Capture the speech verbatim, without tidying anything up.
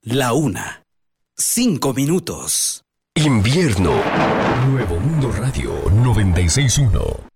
La una. Cinco minutos. Invierno. Nuevo Mundo Radio noventa y seis punto uno.